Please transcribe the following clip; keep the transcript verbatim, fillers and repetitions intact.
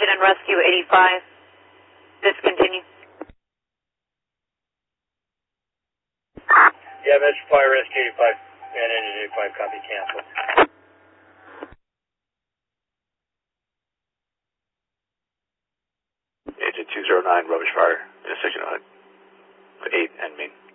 Engine and Rescue eighty-five. Discontinue. Yeah, Metro Fire Rescue eighty-five and Engine eighty-five, copy, cancel. Engine two zero nine, rubbish fire, intersection of eight and main.